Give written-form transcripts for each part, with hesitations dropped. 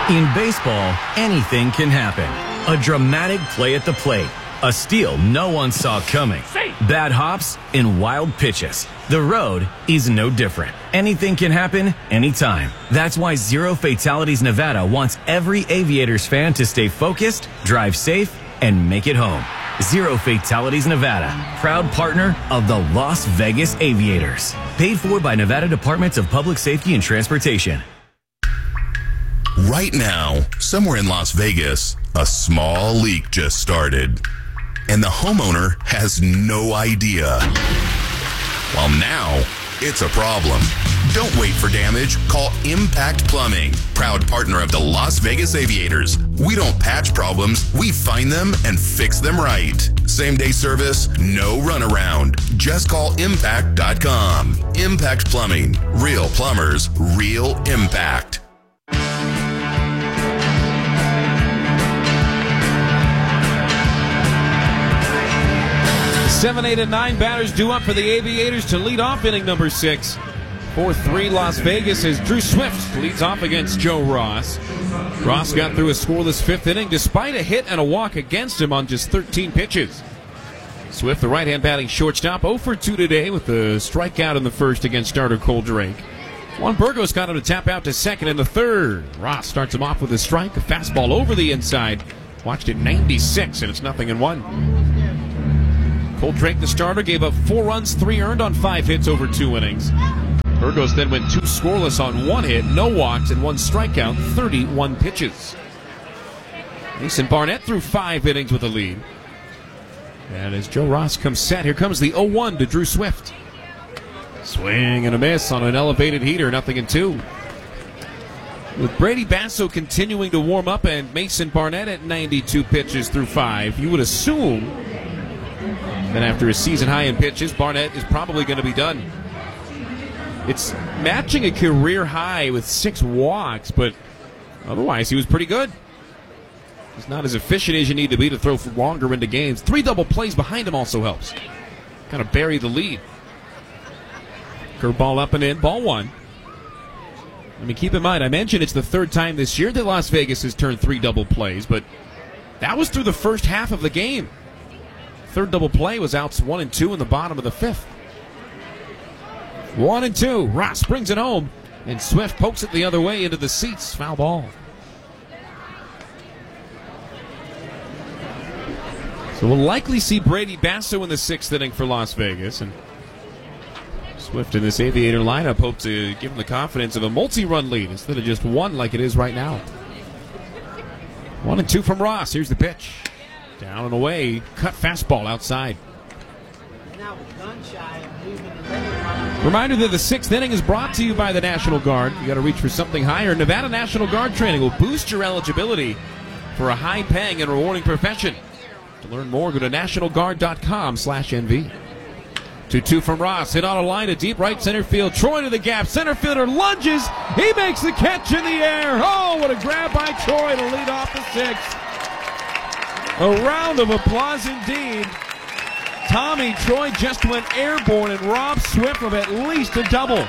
In baseball, anything can happen. A dramatic play at the plate. A steal no one saw coming. Bad hops and wild pitches. The road is no different. Anything can happen anytime. That's why Zero Fatalities Nevada wants every Aviators fan to stay focused, drive safe, and make it home. Zero Fatalities Nevada, proud partner of the Las Vegas Aviators. Paid for by Nevada Departments of Public Safety and Transportation. Right now, somewhere in Las Vegas, a small leak just started. And the homeowner has no idea. Well, now it's a problem. Don't wait for damage. Call Impact Plumbing, proud partner of the Las Vegas Aviators. We don't patch problems. We find them and fix them right. Same-day service, no runaround. Just call impact.com. Impact Plumbing. Real plumbers, real impact. 7, 8, and 9 batters due up for the Aviators to lead off inning number 6. 4-3 Las Vegas as Drew Swift leads off against Joe Ross. Ross got through a scoreless 5th inning despite a hit and a walk against him on just 13 pitches. Swift, the right-hand batting shortstop, 0 for 2 today with a strikeout in the first against starter Cole Drake. Juan Burgos got him to tap out to second in the third. Ross starts him off with a strike, a fastball over the inside. Watched it 96, and it's 0-1. Cole Drake, the starter, gave up 4 runs, 3 earned on 5 hits over 2 innings. Burgos then went 2 scoreless on 1 hit, no walks, and 1 strikeout, 31 pitches. Mason Barnett threw 5 innings with a lead. And as Joe Ross comes set, here comes the 0-1 to Drew Swift. Swing and a miss on an elevated heater, 0-2. With Brady Basso continuing to warm up and Mason Barnett at 92 pitches through 5, you would assume that after a season high in pitches, Barnett is probably going to be done. It's matching a career high with 6 walks, but otherwise he was pretty good. He's not as efficient as you need to be to throw longer into games. 3 double plays behind him also helps. Kind of bury the lead. Curveball up and in, ball 1. I mean, keep in mind, I mentioned it's the 3rd time this year that Las Vegas has turned 3 double plays, but that was through the first half of the game. 3rd double play was outs 1 and 2 in the bottom of the 5th. 1 and 2. Ross brings it home, and Swift pokes it the other way into the seats. Foul ball. So we'll likely see Brady Basso in the 6th inning for Las Vegas, and Swift in this Aviator lineup hope to give him the confidence of a multi-run lead instead of just 1 like it is right now. 1 and 2 from Ross. Here's the pitch. Down and away. Cut fastball outside. Reminder that the 6th inning is brought to you by the National Guard. You got to reach for something higher. Nevada National Guard training will boost your eligibility for a high-paying and rewarding profession. To learn more, go to nationalguard.com/NV. 2-2 from Ross. Hit on a line to deep right center field. Troy to the gap. Center fielder lunges. He makes the catch in the air. Oh, what a grab by Troy to lead off the 6th. A round of applause indeed. Tommy Troy just went airborne and robbed Swift of at least a double.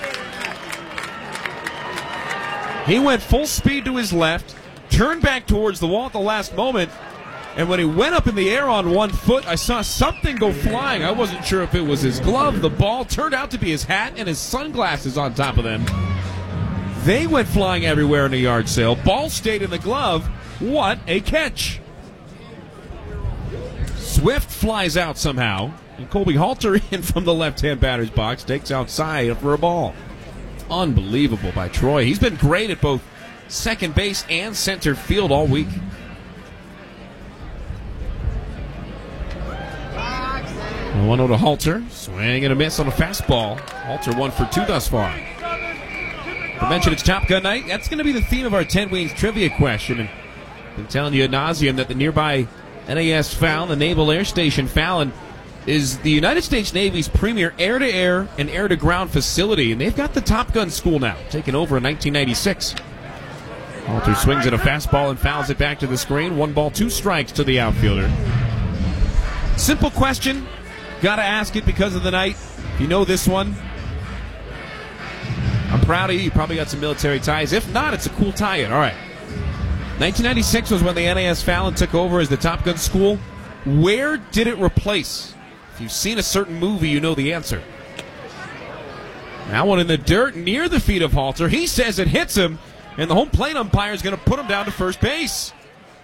He went full speed to his left, turned back towards the wall at the last moment, and when he went up in the air on 1 foot, I saw something go flying. I wasn't sure if it was his glove, the ball. Turned out to be his hat and his sunglasses on top of them. They went flying everywhere in the yard sale. Ball stayed in the glove. What a catch. Swift flies out somehow, and Colby Halter in from the left-hand batter's box takes outside for a ball. Unbelievable by Troy. He's been great at both second base and center field all week. A 1-0 to Halter. Swing and a miss on a fastball. Halter 1 for 2 thus far. I mentioned it's Top Gun night. That's going to be the theme of our 10 Wings trivia question. And I've been telling you ad nauseum that the nearby NAS Fallon, the Naval Air Station Fallon, is the United States Navy's premier air-to-air and air-to-ground facility, and they've got the Top Gun school now, taken over in 1996. Halter swings at a fastball and fouls it back to the screen. 1 ball, 2 strikes to the outfielder. Simple question. Got to ask it because of the night. If you know this one, I'm proud of you. You probably got some military ties. If not, it's a cool tie-in. All right. 1996 was when the NAS Fallon took over as the Top Gun school. Where did it replace? If you've seen a certain movie, you know the answer. That one in the dirt near the feet of Halter. He says it hits him, and the home plate umpire is going to put him down to first base.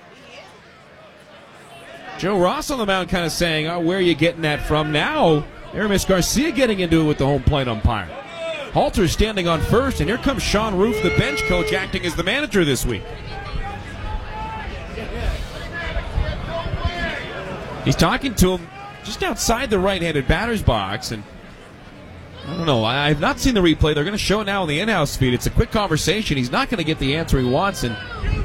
Joe Ross on the mound kind of saying, where are you getting that from? Now, Aramis Garcia getting into it with the home plate umpire. Halter standing on first, and here comes Sean Roof, the bench coach, acting as the manager this week. He's talking to him just outside the right-handed batter's box, and I don't know. I've not seen the replay. They're going to show it now on the in-house feed. It's a quick conversation. He's not going to get the answer he wants, and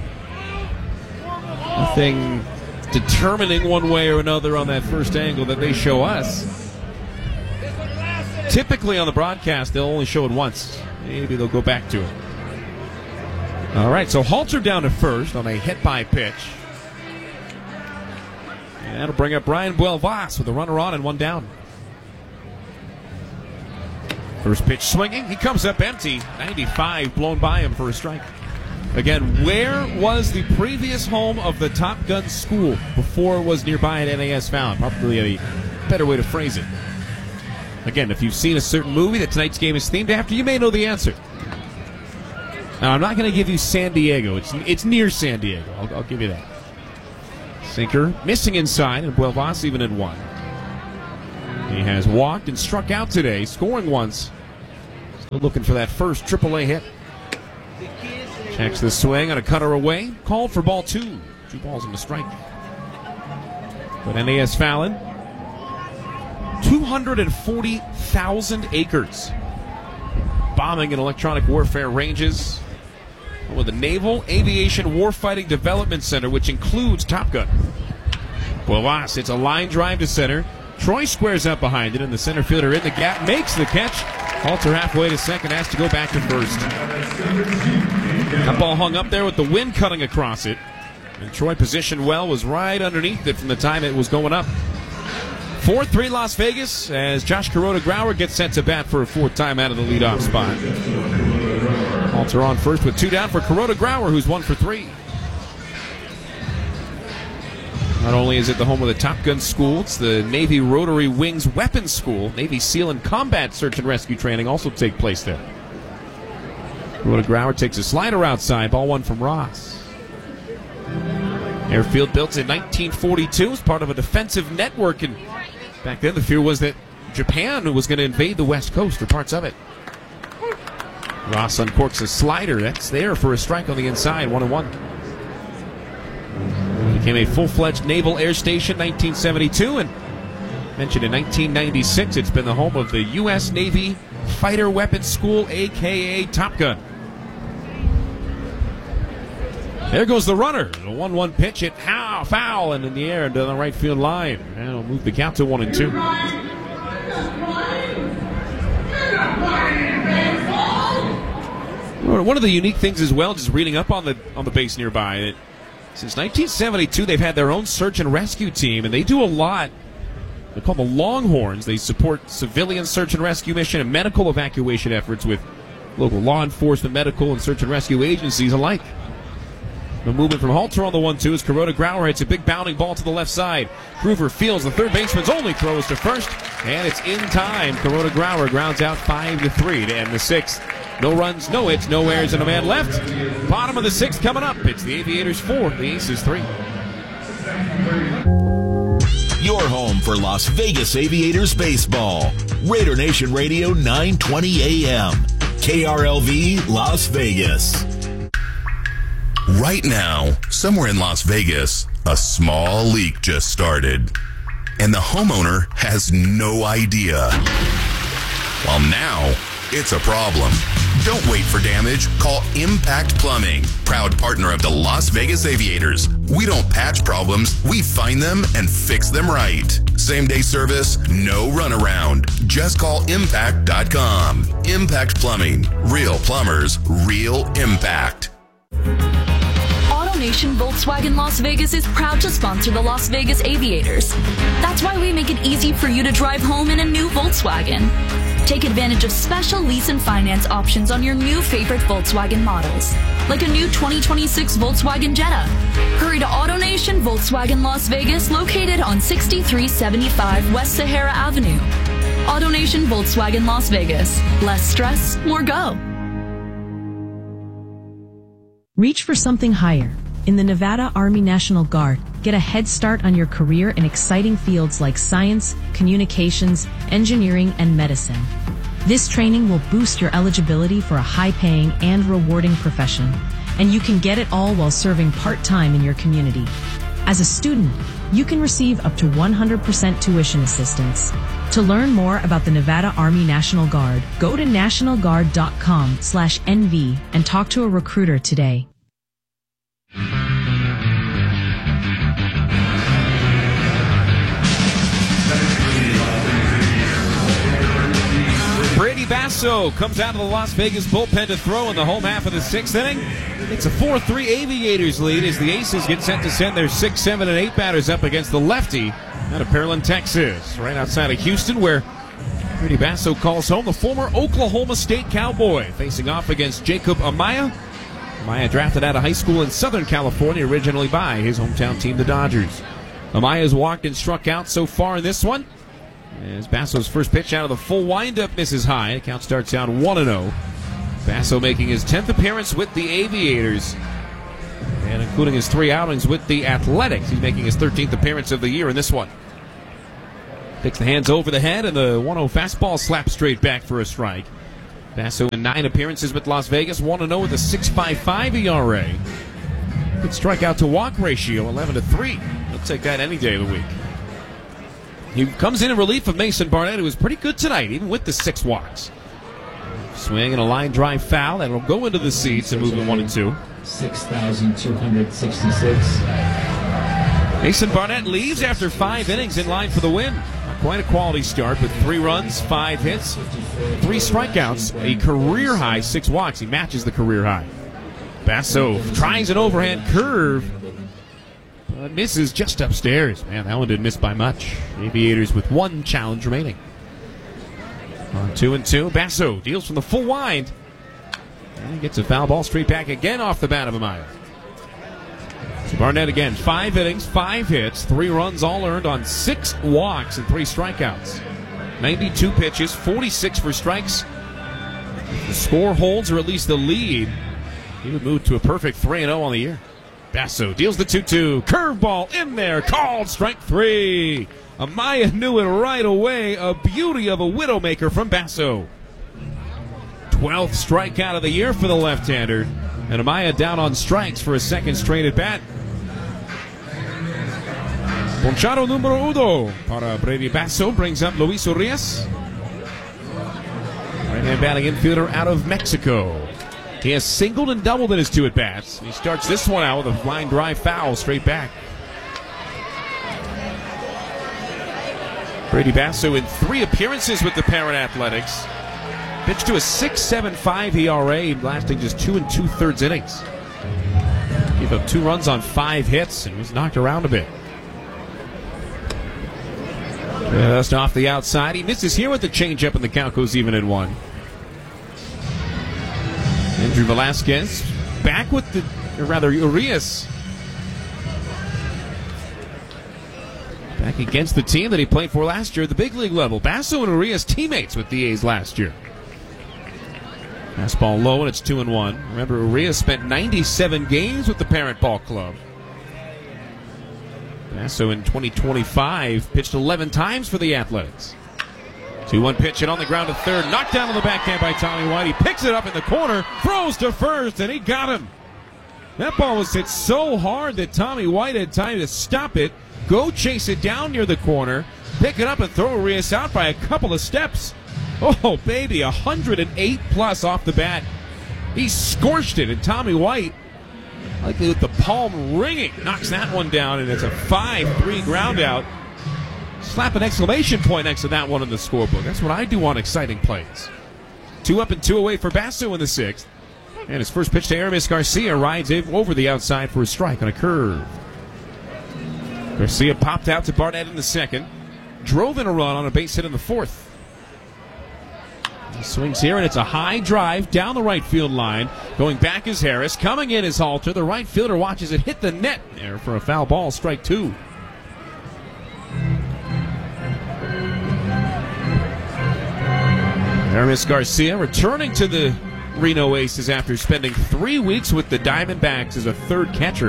nothing determining one way or another on that first angle that they show us. Typically on the broadcast, they'll only show it once. Maybe they'll go back to it. All right, so Halter down to first on a hit-by pitch. And that'll bring up Brian Buelvas with a runner on and one down. First pitch swinging. He comes up empty. 95 blown by him for a strike. Again, where was the previous home of the Top Gun school before it was nearby at NAS Fallon? Probably a better way to phrase it. Again, if you've seen a certain movie that tonight's game is themed after, you may know the answer. Now, I'm not going to give you San Diego. It's near San Diego. I'll give you that. Sinker missing inside, and Buelvas even in one. He has walked and struck out today, scoring once. Still looking for that first AAA hit. Checks the swing on a cutter away. Called for ball two. 2 balls and a strike. But NAS Fallon, 240,000 acres. Bombing and electronic warfare ranges with the Naval Aviation Warfighting Development Center, which includes Top Gun. Buelvas hits a line drive to center. Troy squares up behind it, and the center fielder in the gap makes the catch. Halter halfway to second, has to go back to first. That ball hung up there with the wind cutting across it. And Troy positioned well, was right underneath it from the time it was going up. 4-3 Las Vegas as Josh Kuroda-Grauer gets set to bat for a fourth time out of the leadoff spot. Halter on first with 2 down for Kuroda-Grauer, who's 1 for 3. Not only is it the home of the Top Gun school, it's the Navy Rotary Wings Weapons School. Navy SEAL and Combat Search and Rescue training also take place there. Kuroda-Grauer takes a slider outside, ball 1 from Ross. Airfield built in 1942 as part of a defensive network, and back then the fear was that Japan was going to invade the West Coast or parts of it. Ross uncorks a slider. That's there for a strike on the inside, 1-1. Became a full-fledged naval air station in 1972, and mentioned in 1996, it's been the home of the U.S. Navy Fighter Weapons School, a.k.a. Top Gun. There goes the runner. The 1-1 pitch hit foul and in the air to the right field line. And it'll move the count to 1-2. One of the unique things as well, just reading up on the base nearby, that since 1972 they've had their own search and rescue team, and they do a lot. They're called the Longhorns. They support civilian search and rescue mission and medical evacuation efforts with local law enforcement, medical, and search and rescue agencies alike. The movement from Halter on the 1-2 as Kuroda-Grauer hits a big bounding ball to the left side. Groover fields the third baseman's only throw is to first, and it's in time. Kuroda-Grauer grounds out 5-3 to end the 6th. No runs, no hits, no errors, and a man left. Bottom of the 6th coming up. It's the Aviators 4, the Aces 3. Your home for Las Vegas Aviators baseball. Raider Nation Radio 920 AM. KRLV Las Vegas. Right now, somewhere in Las Vegas, a small leak just started. And the homeowner has no idea. Well, now, it's a problem. Don't wait for damage. Call Impact Plumbing, proud partner of the Las Vegas Aviators. We don't patch problems, we find them and fix them right. Same-day service, no runaround. Just call impact.com. Impact Plumbing. Real plumbers, real impact. AutoNation Volkswagen Las Vegas is proud to sponsor the Las Vegas Aviators. That's why we make it easy for you to drive home in a new Volkswagen. Take advantage of special lease and finance options on your new favorite Volkswagen models, like a new 2026 Volkswagen Jetta. Hurry to AutoNation Volkswagen Las Vegas, located on 6375 West Sahara Avenue. AutoNation Volkswagen Las Vegas. Less stress, more go. Reach for something higher. In the Nevada Army National Guard, get a head start on your career in exciting fields like science, communications, engineering, and medicine. This training will boost your eligibility for a high-paying and rewarding profession, and you can get it all while serving part-time in your community. As a student, you can receive up to 100% tuition assistance. To learn more about the Nevada Army National Guard, go to nationalguard.com/NV and talk to a recruiter today. Brady Basso comes out of the Las Vegas bullpen to throw in the home half of the sixth inning. It's a 4-3 Aviators lead as the Aces get set to send their 6, 7, and 8 batters up against the lefty out of Pearland, Texas, right outside of Houston, where Brady Basso calls home the former Oklahoma State Cowboy, facing off against Jacob Amaya. Amaya drafted out of high school in Southern California, originally by his hometown team, the Dodgers. Amaya's walked and struck out so far in this one, as Basso's first pitch out of the full windup misses high. The count starts out 1-0. Basso making his 10th appearance with the Aviators, and including his 3 outings with the Athletics. He's making his 13th appearance of the year in this one. Takes the hands over the head, and the 1-0 fastball slaps straight back for a strike. Basso in 9 appearances with Las Vegas, 1-0 with a 6.55 ERA. Good strikeout to walk ratio, 11-3. He'll take that any day of the week. He comes in relief of Mason Barnett, who was pretty good tonight, even with the 6 walks. Swing and a line drive foul that will go into the seats and move to 1-2. 6,266. Mason Barnett leaves after 5 innings in line for the win. Quite a quality start with 3 runs, 5 hits, 3 strikeouts, a career high 6 walks. He matches the career high. Basso tries an overhand curve, but misses just upstairs. Man, that one didn't miss by much. Aviators with 1 challenge remaining. On 2-2, Basso deals from the full wind, and he gets a foul ball straight back again off the bat of Amaya. So Barnett again, 5 innings, 5 hits, 3 runs all earned on 6 walks and 3 strikeouts. 92 pitches, 46 for strikes. If the score holds, or at least the lead, he would move to a perfect 3-0 on the year. Basso deals the 2-2. Curveball in there, called strike 3. Amaya knew it right away. A beauty of a widowmaker from Basso. 12th strikeout of the year for the left-hander. And Amaya down on strikes for a second straight at bat. Ponchado número 1 para Brady Basso brings up Luis Urias. Right-hand batting infielder out of Mexico. He has singled and doubled in his 2 at-bats. He starts this one out with a line drive foul straight back. Brady Basso in 3 appearances with the Parent Athletics. Pitched to a 6.75 ERA, lasting just 2 2/3 innings. Gave up 2 runs on 5 hits and was knocked around a bit. Just off the outside. He misses here with the changeup, and the count goes even at 1. Andrew Velasquez back with Urias. Back against the team that he played for last year at the big league level. Basso and Urias teammates with the A's last year. Fastball low, and it's 2-1. Remember, Urias spent 97 games with the Parent Ball Club. Basso in 2025 pitched 11 times for the Athletics. 2-1 pitch, and on the ground to third. Knocked down on the backhand by Tommy White. He picks it up in the corner, throws to first, and he got him. That ball was hit so hard that Tommy White had time to stop it, go chase it down near the corner, pick it up, and throw Urias out by a couple of steps. Oh, baby, 108 plus off the bat. He scorched it, and Tommy White, likely with the palm ringing, knocks that one down, and it's a 5-3 ground out. Slap an exclamation point next to that one in the scorebook. That's what I do on exciting plays. 2 up and 2 away for Basso in the 6th. And his first pitch to Aramis Garcia rides over the outside for a strike on a curve. Garcia popped out to Barnett in the 2nd. Drove in a run on a base hit in the 4th. Swings here, and it's a high drive down the right field line. Going back is Harris. Coming in is Halter. The right fielder watches it hit the net there for a foul ball, strike 2. Aramis Garcia returning to the Reno Aces after spending 3 weeks with the Diamondbacks as a third catcher.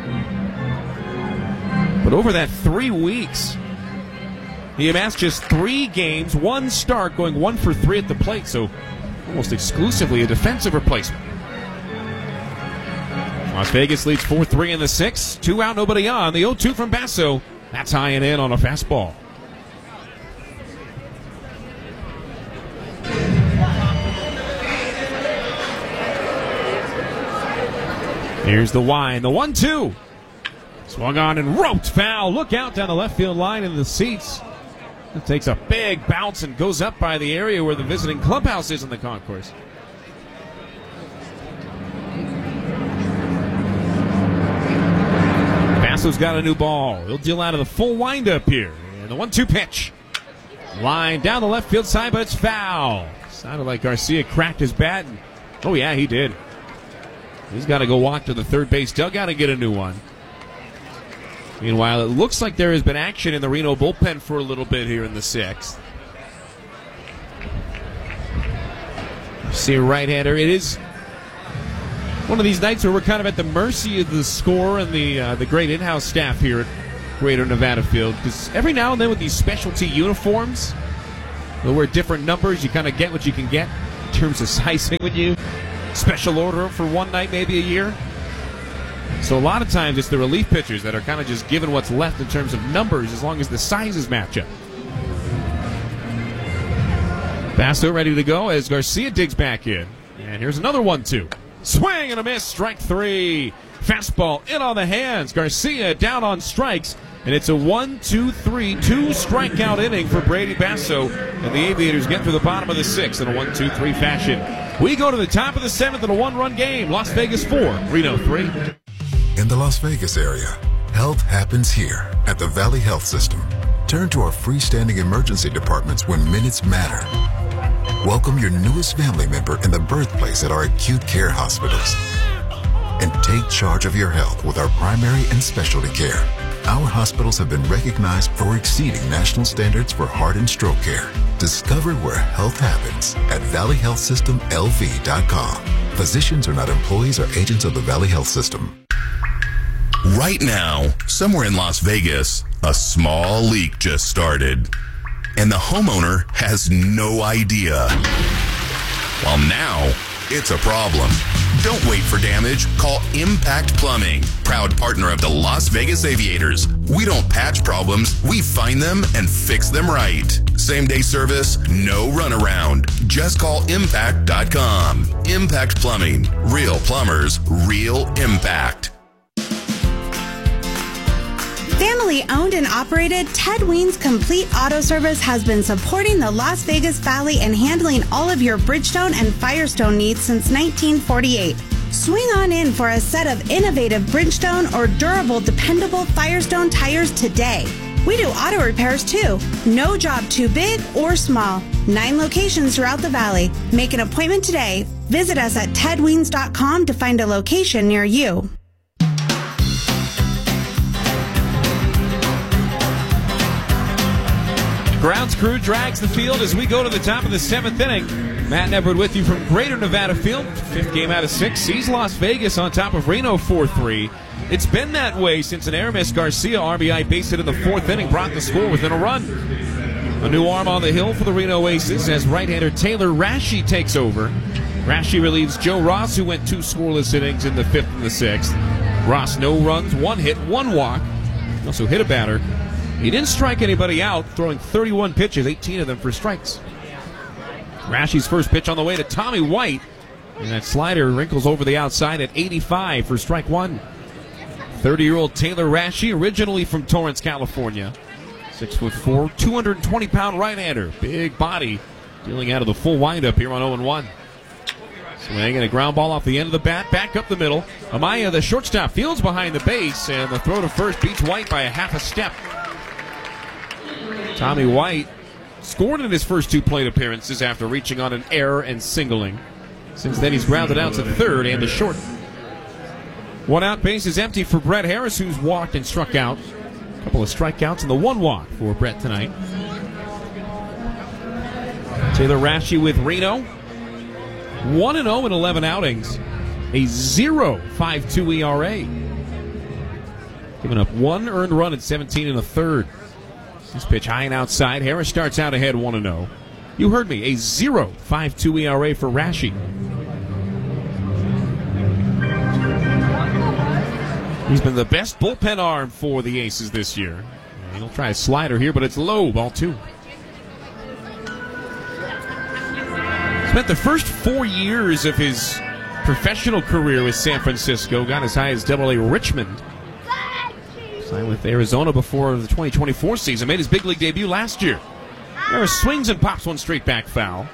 But over that 3 weeks, he amassed just 3 games, 1 start, going 1 for 3 at the plate, so almost exclusively a defensive replacement. Las Vegas leads 4-3 in the 6th. 2 out, nobody on. The 0-2 from Basso. That's high and in on a fastball. Here's the wind, the 1-2. Swung on and roped, foul. Look out down the left field line in the seats. It takes a big bounce and goes up by the area where the visiting clubhouse is in the concourse. Basso's got a new ball. He'll deal out of the full windup here. And the 1-2 pitch. Line down the left field side, but it's foul. Sounded like Garcia cracked his bat. Oh, yeah, he did. He's got to go walk to the third base dugout and get a new one. Meanwhile, it looks like there has been action in the Reno bullpen for a little bit here in the 6th. See a right-hander. It is one of these nights where we're kind of at the mercy of the score and the great in-house staff here at Greater Nevada Field. Because every now and then with these specialty uniforms, they'll wear different numbers. You kind of get what you can get in terms of sizing when you special order for one night, maybe a year. So a lot of times it's the relief pitchers that are kind of just given what's left in terms of numbers as long as the sizes match up. Basso ready to go as Garcia digs back in. And here's another 1-2. Swing and a miss, strike 3. Fastball in on the hands. Garcia down on strikes. And it's a 1-2-3, 2-strikeout inning for Brady Basso. And the Aviators get through the bottom of the 6th in a 1-2-3 fashion. We go to the top of the 7th in a 1-run game. Las Vegas 4, Reno 3. In the Las Vegas area, health happens here at the Valley Health System. Turn to our freestanding emergency departments when minutes matter. Welcome your newest family member in the birthplace at our acute care hospitals. And take charge of your health with our primary and specialty care. Our hospitals have been recognized for exceeding national standards for heart and stroke care. Discover where health happens at valleyhealthsystemlv.com. Physicians are not employees or agents of the Valley Health System. Right now, somewhere in Las Vegas, a small leak just started. And the homeowner has no idea. Well, now it's a problem. Don't wait for damage. Call Impact Plumbing, proud partner of the Las Vegas Aviators. We don't patch problems, we find them and fix them right. Same-day service, no runaround. Just call impact.com. Impact Plumbing. Real plumbers, real impact. Family owned and operated, Ted Ween's Complete Auto Service has been supporting the Las Vegas Valley and handling all of your Bridgestone and Firestone needs since 1948. Swing on in for a set of innovative Bridgestone or durable, dependable Firestone tires today. We do auto repairs too. No job too big or small. 9 locations throughout the valley. Make an appointment today. Visit us at tedweens.com to find a location near you. Grounds crew drags the field as we go to the top of the 7th inning. Matt Neverett with you from Greater Nevada Field. 5th game out of 6 sees Las Vegas on top of Reno 4-3. It's been that way since an Aramis Garcia RBI base hit in the 4th inning brought the score within a run. A new arm on the hill for the Reno Aces as right-hander Taylor Rashi takes over. Rashi relieves Joe Ross, who went 2 scoreless innings in the 5th and the 6th. Ross, no runs, 1 hit, 1 walk. He also hit a batter. He didn't strike anybody out, throwing 31 pitches, 18 of them for strikes. Rashi's first pitch on the way to Tommy White. And that slider wrinkles over the outside at 85 for strike 1. 30-year-old Taylor Rashi, originally from Torrance, California. 6'4", 220-pound right-hander. Big body, dealing out of the full windup here on 0-1. Swing and a ground ball off the end of the bat, back up the middle. Amaya, the shortstop, fields behind the base, and the throw to first beats White by a half a step. Tommy White scored in his first 2 plate appearances after reaching on an error and singling. Since then, he's grounded out to third and to short. 1 out, base is empty for Brett Harris, who's walked and struck out. A couple of strikeouts and the 1 walk for Brett tonight. Taylor Rashi with Reno. 1-0 in 11 outings. A 0.52 ERA. Giving up 1 earned run in 17 1/3. This pitch high and outside. Harris starts out ahead 1-0. You heard me, a 0.52 ERA for Rashi. He's been the best bullpen arm for the Aces this year. He'll try a slider here, but it's low, ball 2. Spent the first 4 years of his professional career with San Francisco. Got as high as Double-A Richmond. Signed with Arizona before the 2024 season. Made his big league debut last year. Harris swings and pops one straight back foul.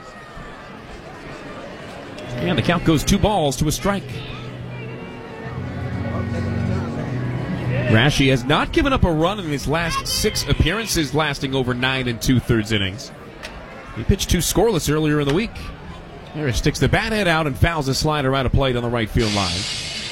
And the count goes 2 balls to a strike. Rashi has not given up a run in his last 6 appearances, lasting over 9 2/3 innings. He pitched 2 scoreless earlier in the week. Harris sticks the bat head out and fouls a slider out of plate on the right field line.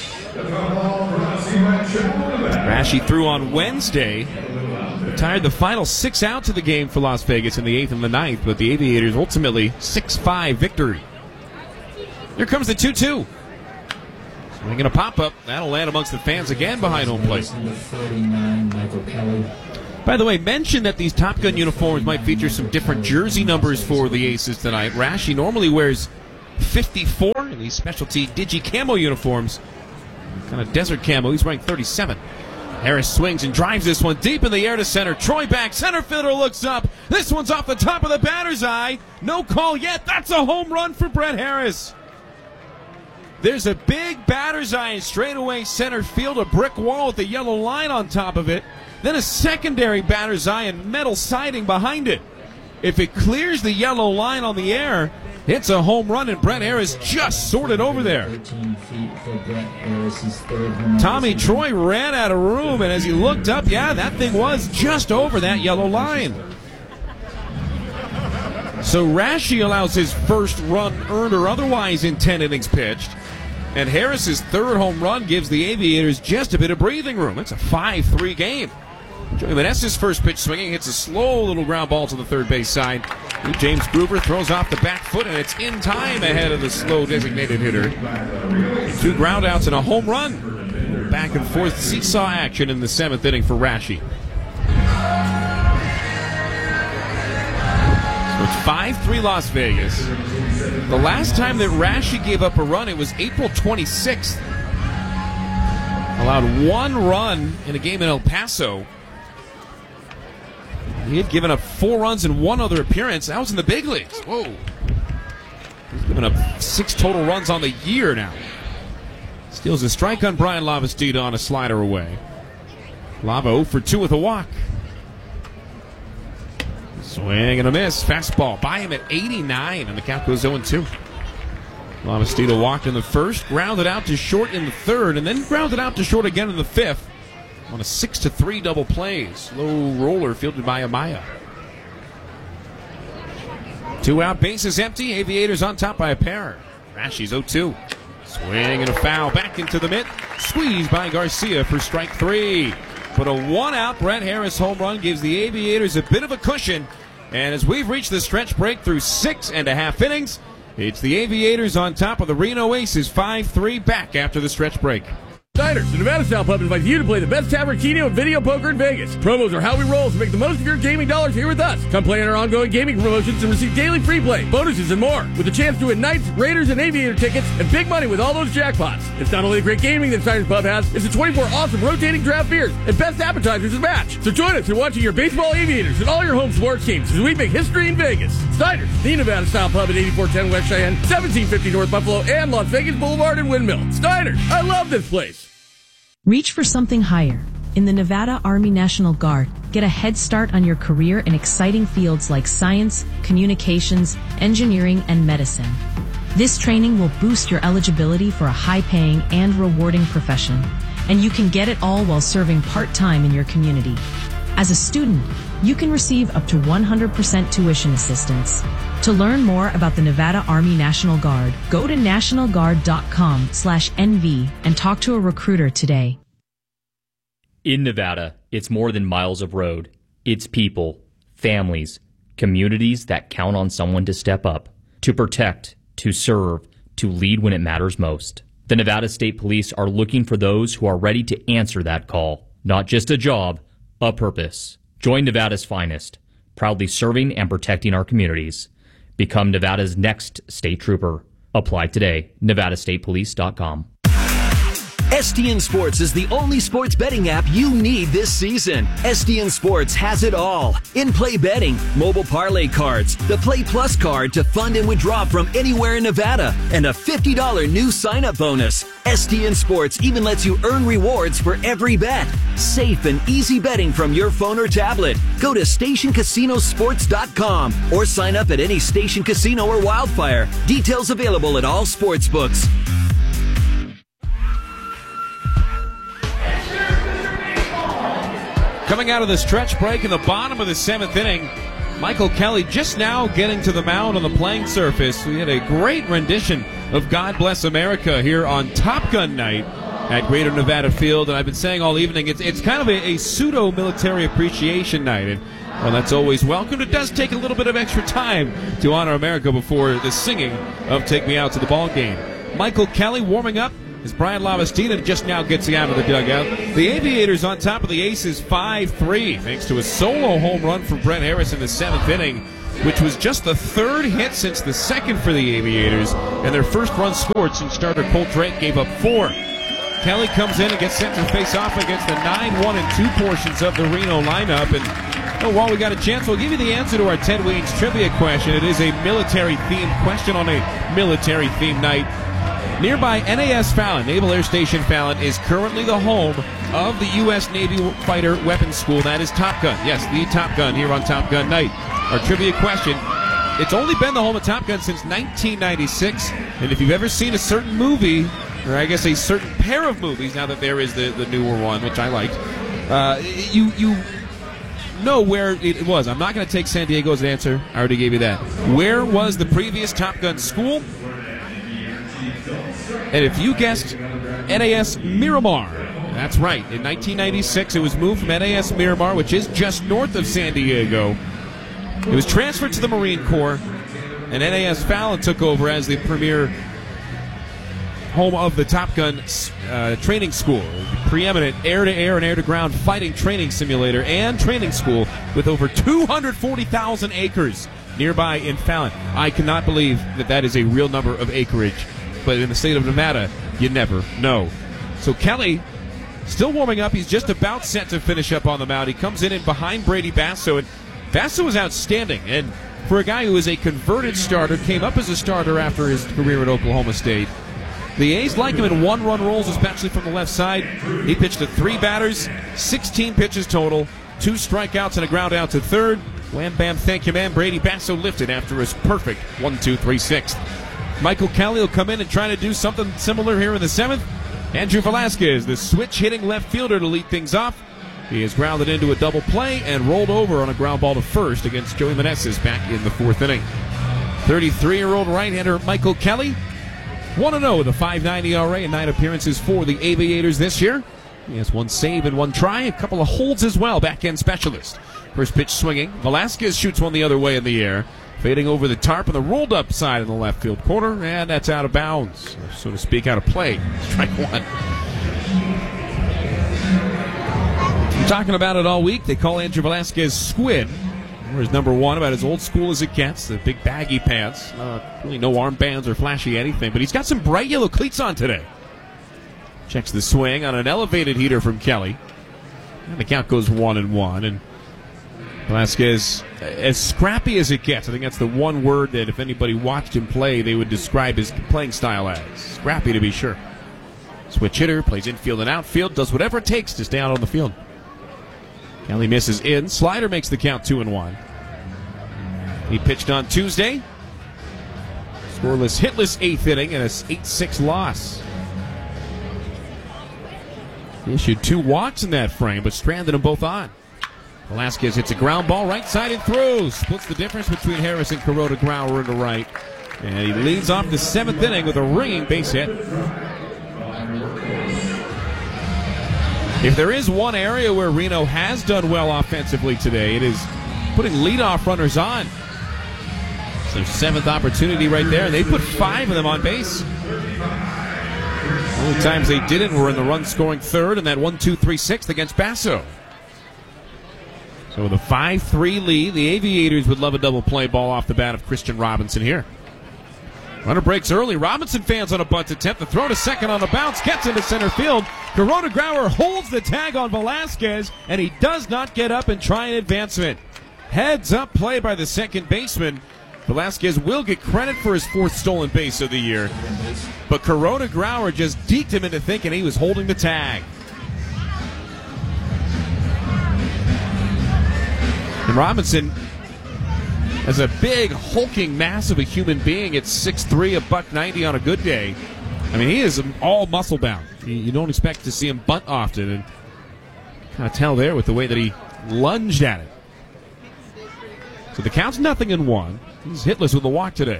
Rashi threw on Wednesday. Retired the final 6 outs of the game for Las Vegas in the 8th and the 9th, but the Aviators ultimately 6-5 victory. Here comes the 2-2. Swinging a pop-up. That'll land amongst the fans again behind home plate. By the way, mention that these Top Gun uniforms might feature some different jersey numbers for the Aces tonight. Rashi normally wears 54 in these specialty Digi Camo uniforms. Kind of desert camo. He's wearing 37. Harris swings and drives this one deep in the air to center. Troy back. Center fielder looks up. This one's off the top of the batter's eye. No call yet. That's a home run for Brett Harris. There's a big batter's eye in straightaway center field, a brick wall with a yellow line on top of it. Then a secondary batter's eye and metal siding behind it. If it clears the yellow line on the air, it's a home run, and Brett Harris just sorted over there. Tommy Troy ran out of room, and as he looked up, yeah, that thing was just over that yellow line. So Rashi allows his first run earned or otherwise in 10 innings pitched, and Harris's 3rd home run gives the Aviators just a bit of breathing room. It's a 5-3 game. Joey Meneses' first pitch swinging, hits a slow little ground ball to the third base side. James Gruber throws off the back foot, and it's in time ahead of the slow designated hitter. 2 ground outs and a home run. Back and forth seesaw action in the 7th inning for Rashi. So it's 5-3 Las Vegas. The last time that Rashi gave up a run, it was April 26th. Allowed 1 run in a game in El Paso. He had given up 4 runs in 1 other appearance. That was in the big leagues. Whoa. He's given up 6 total runs on the year now. Steals a strike on Brian Lavastida on a slider away. Lava 0 for 2 with a walk. Swing and a miss. Fastball by him at 89, and the count goes 0-2. Lavastida walked in the 1st, grounded out to short in the 3rd, and then grounded out to short again in the 5th. On a 6-3 double play. Slow roller fielded by Amaya. 2 out, bases empty. Aviators on top by a pair. Rashi's 0-2. Swing and a foul back into the mitt. Squeezed by Garcia for strike 3. But a 1 out Brett Harris home run gives the Aviators a bit of a cushion. And as we've reached the stretch break through 6.5 innings, it's the Aviators on top of the Reno Aces 5-3 back after the stretch break. Diners, the Nevada Style Pub invites you to play the best tavern, keno, and video poker in Vegas. Promos are how we roll, so make the most of your gaming dollars here with us. Come play in our ongoing gaming promotions and receive daily free play, bonuses, and more. With a chance to win Knights, Raiders, and Aviator tickets, and big money with all those jackpots. It's not only the great gaming that Diners Pub has, it's the 24 awesome rotating draft beers and best appetizers to match. So join us in watching your baseball Aviators and all your home sports teams as we make history in Vegas. Diners, the Nevada Style Pub at 8410 West Cheyenne, 1750 North Buffalo, and Las Vegas Boulevard and Windmill. Diners, I love this place. Reach for something higher. In the Nevada Army National Guard, get a head start on your career in exciting fields like science, communications, engineering, and medicine. This training will boost your eligibility for a high-paying and rewarding profession, and you can get it all while serving part-time in your community. As a student, you can receive up to 100% tuition assistance. To learn more about the Nevada Army National Guard, go to nationalguard.com/NV and talk to a recruiter today. In Nevada, it's more than miles of road. It's people, families, communities that count on someone to step up, to protect, to serve, to lead when it matters most. The Nevada State Police are looking for those who are ready to answer that call. Not just a job, a purpose. Join Nevada's finest, proudly serving and protecting our communities. Become Nevada's next state trooper. Apply today. NevadaStatePolice.com. STN Sports is the only sports betting app you need this season. STN Sports has it all. In-play betting, mobile parlay cards, the Play Plus card to fund and withdraw from anywhere in Nevada, and a $50 new sign-up bonus. STN Sports even lets you earn rewards for every bet. Safe and easy betting from your phone or tablet. Go to StationCasinoSports.com or sign up at any Station Casino or Wildfire. Details available at all sports books. Coming out of the stretch break in the bottom of the 7th inning, Michael Kelly just now getting to the mound on the playing surface. We had a great rendition of God Bless America here on Top Gun night at Greater Nevada Field. And I've been saying all evening, it's kind of a pseudo-military appreciation night. And well, that's always welcome. It does take a little bit of extra time to honor America before the singing of Take Me Out to the Ball Game. Michael Kelly warming up as Brian Lavastina just now gets out of the dugout. The Aviators on top of the Aces 5-3 thanks to a solo home run from Brett Harris in the 7th inning, which was just the 3rd hit since the 2nd for the Aviators, and their first run scored since starter Colt Drake gave up 4. Kelly comes in and gets sent to face off against the 9-1 and 2 portions of the Reno lineup. And while we got a chance, we'll give you the answer to our Ted Weins trivia question. It is a military-themed question on a military-themed night. Nearby NAS Fallon, Naval Air Station Fallon, is currently the home of the U.S. Navy Fighter Weapons School. That is Top Gun. Yes, the Top Gun here on Top Gun Night. Our trivia question, it's only been the home of Top Gun since 1996. And if you've ever seen a certain movie, or I guess a certain pair of movies, now that there is the newer one, which I liked, you know where it was. I'm not going to take San Diego's answer. I already gave you that. Where was the previous Top Gun school? And if you guessed NAS Miramar, that's right. In 1996, it was moved from NAS Miramar, which is just north of San Diego. It was transferred to the Marine Corps, and NAS Fallon took over as the premier home of the Top Gun training school. Preeminent air-to-air and air-to-ground fighting training simulator and training school with over 240,000 acres nearby in Fallon. I cannot believe that is a real number of acreage. But in the state of Nevada, you never know. So Kelly, still warming up. He's just about set to finish up on the mound. He comes in behind Brady Basso, and Basso was outstanding. And for a guy who is a converted starter, came up as a starter after his career at Oklahoma State. The A's like him in one-run rolls, especially from the left side. He pitched to 3 batters, 16 pitches total, 2 strikeouts and a ground out to third. Wham, bam, thank you, man. Brady Basso lifted after his perfect 1-2-3-6. Michael Kelly will come in and try to do something similar here in the 7th. Andrew Velasquez, the switch-hitting left fielder, to lead things off. He has grounded into a double play and rolled over on a ground ball to first against Joey Meneses back in the 4th inning. 33-year-old right-hander Michael Kelly, 1-0 with a .590 ERA and 9 appearances for the Aviators this year. He has 1 save and 1 try, a couple of holds as well, back-end specialist. First pitch swinging. Velasquez shoots one the other way in the air, fading over the tarp on the rolled-up side in the left field corner, and that's out of bounds, so to speak, out of play. Strike 1. I'm talking about it all week. They call Andrew Velasquez Squid. Whereas number 1, about as old school as it gets, the big baggy pants. Really no armbands or flashy anything, but he's got some bright yellow cleats on today. Checks the swing on an elevated heater from Kelly. And the count goes 1-1, and Velasquez, as scrappy as it gets. I think that's the one word that if anybody watched him play, they would describe his playing style as. Scrappy, to be sure. Switch hitter, plays infield and outfield, does whatever it takes to stay out on the field. Kelly misses in. Slider makes the count 2-1. He pitched on Tuesday. Scoreless, hitless 8th inning and a 8-6 loss. He issued 2 walks in that frame, but stranded them both on. Velasquez hits a ground ball right side and throws. Splits the difference between Harris and Kuroda Grauer into right. And he leads off the 7th inning with a ringing base hit. If there is one area where Reno has done well offensively today, it is putting leadoff runners on. It's their 7th opportunity right there. They put 5 of them on base. The only times they didn't were in the run-scoring 3rd and that 1-2-3-6 against Basso. So with a 5-3 lead, the Aviators would love a double play ball off the bat of Christian Robinson here. Runner breaks early. Robinson fans on a bunt attempt. The throw to second on the bounce. Gets into center field. Kuroda Grauer holds the tag on Velasquez, and he does not get up and try an advancement. Heads up play by the second baseman. Velasquez will get credit for his 4th stolen base of the year. But Kuroda Grauer just deked him into thinking he was holding the tag. And Robinson, as a big, hulking mass of a human being at 6'3", $190 on a good day, I mean, he is all muscle bound. You don't expect to see him bunt often, and kind of tell there with the way that he lunged at it. So the count's 0-1. He's hitless with a walk today.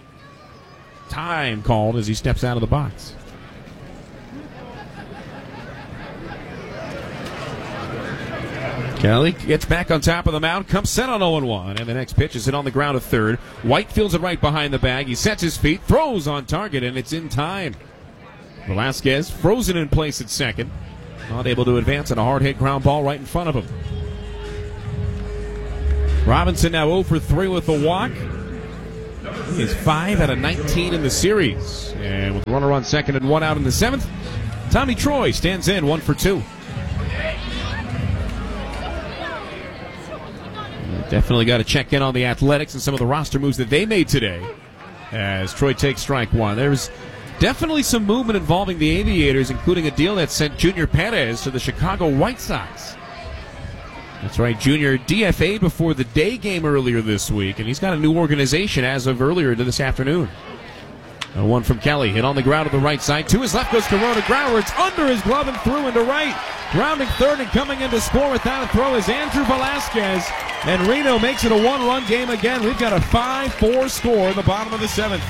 Time called as he steps out of the box. Kelly gets back on top of the mound, comes set on 0-1, and the next pitch is hit on the ground at 3rd. White fields it right behind the bag. He sets his feet, throws on target, and it's in time. Velasquez frozen in place at 2nd. Not able to advance on a hard-hit ground ball right in front of him. Robinson now 0 for 3 with the walk. He's 5 out of 19 in the series. And with a runner on 2nd and 1 out in the 7th, Tommy Troy stands in 1 for 2. Definitely got to check in on the Athletics and some of the roster moves that they made today as Troy takes strike 1. There's definitely some movement involving the Aviators, including a deal that sent Junior Perez to the Chicago White Sox. That's right, Junior DFA'd before the day game earlier this week, and he's got a new organization as of earlier this afternoon. A 1 from Kelly, hit on the ground to the right side. To his left goes Kuroda Grauer. It's under his glove and through into right. Grounding 3rd and coming in to score without a throw is Andrew Velasquez. And Reno makes it a 1-run game again. We've got a 5-4 score in the bottom of the 7th.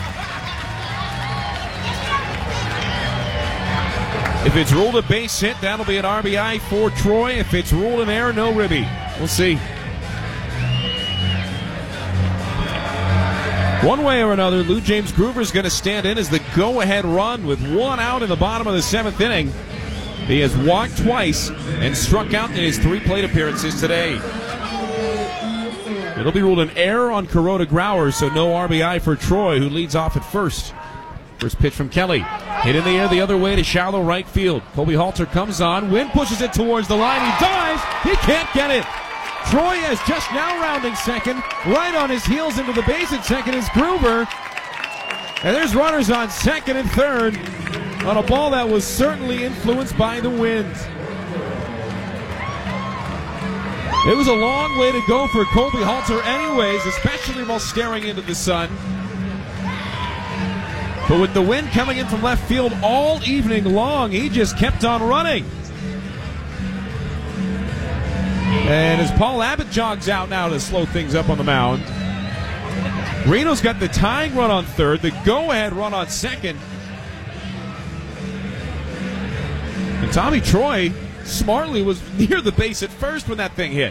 If it's ruled a base hit, that'll be an RBI for Troy. If it's ruled an error, no ribby. We'll see. One way or another, Lou James Groover's going to stand in as the go-ahead run with 1 out in the bottom of the 7th inning. He has walked twice and struck out in his 3 plate appearances today. It'll be ruled an error on Kuroda Grauer, so no RBI for Troy, who leads off at 1st. First pitch from Kelly. Hit in the air the other way to shallow right field. Colby Halter comes on. Wynn pushes it towards the line. He dives. He can't get it. Troy is just now rounding 2nd. Right on his heels into the base at 2nd is Groover. And there's runners on 2nd and 3rd on a ball that was certainly influenced by the wind. It was a long way to go for Colby Halter anyways, especially while staring into the sun. But with the wind coming in from left field all evening long, he just kept on running. And as Paul Abbott jogs out now to slow things up on the mound, Reno's got the tying run on 3rd, the go-ahead run on 2nd. And Tommy Troy smartly was near the base at 1st when that thing hit.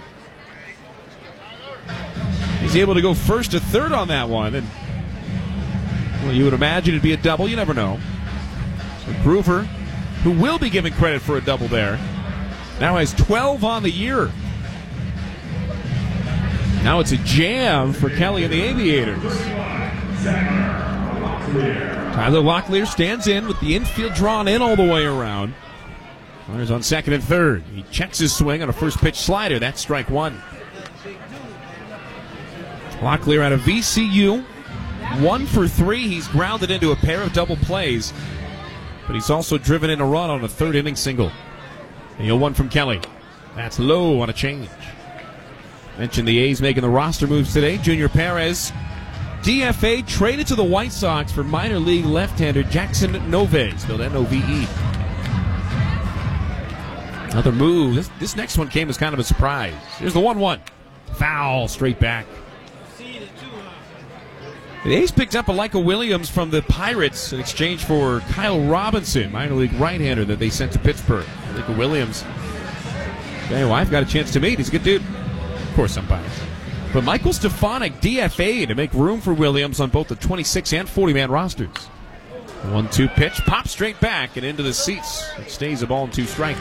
He's able to go 1st to 3rd on that one, and well, you would imagine it'd be a double. You never know. So Groover, who will be given credit for a double there, now has 12 on the year. Now it's a jam for Kelly and the Aviators. Tyler Locklear stands in with the infield drawn in all the way around. Runners on 2nd and 3rd. He checks his swing on a first pitch slider. That's strike 1. Locklear out of VCU. 1 for 3. He's grounded into a pair of double plays, but he's also driven in a run on a 3rd inning single. And 0-1 from Kelly. That's low on a change. Mentioned the A's making the roster moves today. Junior Perez, DFA, traded to the White Sox for minor league left-hander Jackson Nove, spelled Nove. Another move. This next one came as kind of a surprise. Here's the 1-1. Foul straight back. The A's picked up Alika Williams from the Pirates in exchange for Kyle Robinson, minor league right-hander that they sent to Pittsburgh. Alika Williams, okay, well, I've got a chance to meet. He's a good dude. Of course, I'm biased. But Michael Stefanik DFA'd to make room for Williams on both the 26 and 40-man rosters. 1-2 pitch, pops straight back and into the seats. It stays a ball and 2 strikes.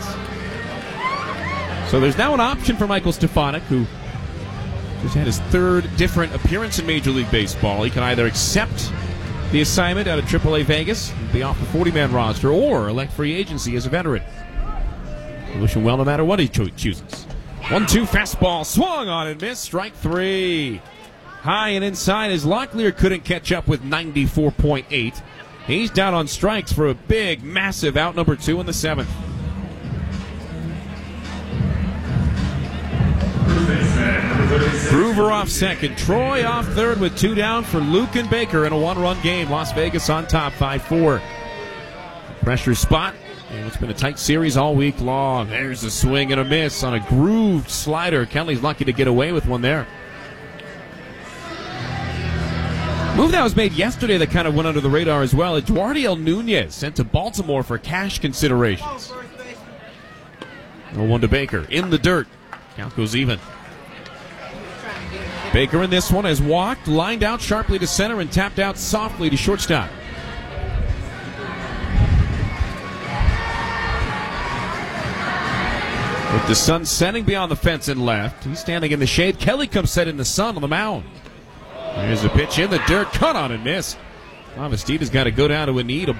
So there's now an option for Michael Stefanik, who just had his 3rd different appearance in Major League Baseball. He can either accept the assignment out of AAA Vegas and be off the 40-man roster, or elect free agency as a veteran. We wish him well no matter what he chooses. 1-2 fastball, swung on and missed. Strike 3. High and inside as Locklear couldn't catch up with 94.8. He's down on strikes for a big, massive out number 2 in the 7th. Groover off second. Troy off third with 2 down for Luke and Baker in a 1-run game. Las Vegas on top, 5-4. Pressure spot. And it's been a tight series all week long. There's a swing and a miss on a grooved slider. Kelly's lucky to get away with one there. Move that was made yesterday that kind of went under the radar as well. Eduardo Nunez sent to Baltimore for cash considerations. 0-1 to Baker. In the dirt. Count goes even. Baker in this one has walked, lined out sharply to center, and tapped out softly to shortstop. With the sun setting beyond the fence and left, he's standing in the shade. Kelly comes set in the sun on the mound. There's a pitch in the dirt, cut on and miss. Lavastita's got to go down to a knee to